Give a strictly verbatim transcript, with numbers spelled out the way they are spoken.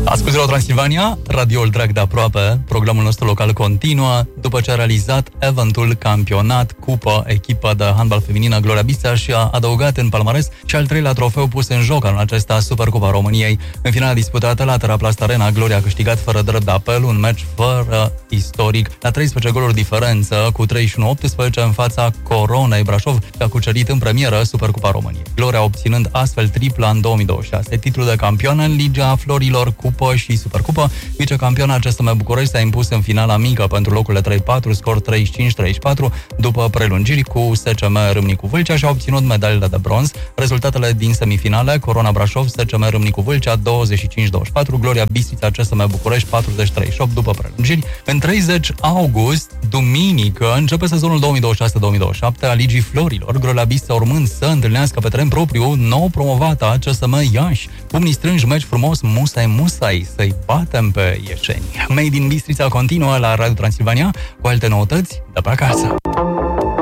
Asculți Radio Transilvania, radioul drag de aproape. Programul nostru local continuă după ce a realizat eventul campionat, cupă, echipă de handbal feminină Gloria Bistea și a adăugat în palmares și al treilea trofeu pus în joc anul acesta, Supercupa României. În finala disputată la Teraplast Arena, Gloria a câștigat fără drept de apel un meci fără istoric, la treisprezece goluri diferență, cu treizeci și unu optsprezece în fața Coronei Brașov, și a cucerit în premieră Supercupa României. Gloria obținând astfel tripla în două mii douăzeci și șase, titlul de campioană în Liga Florilor, Cupă și Supercupă. Vicecampioana C S M București s-a impus în finala mică pentru locurile trei patru, scor treizeci și cinci treizeci și patru, după prelungiri cu S C M Râmnicu Vâlcea și a obținut medalele de bronz. Rezultatele din semifinale: Corona Brașov, S C M Râmnicu Vâlcea douăzeci și cinci douăzeci și patru, Gloria Bistrița, C S M București patruzeci treizeci și opt după prelungiri. În treizeci august, duminică, începe sezonul două mii douăzeci și șase două mii douăzeci și șapte a Ligii Florilor, Gloria Bistea urmând să întâlnească pe teren propriu nou promovata C S M Iași. Pumnii strângi, meci frumos, musai musai, să-i batem pe ieșeni. Made in Bistrița continuă la Radio Transilvania cu alte noutăți de pe acasă.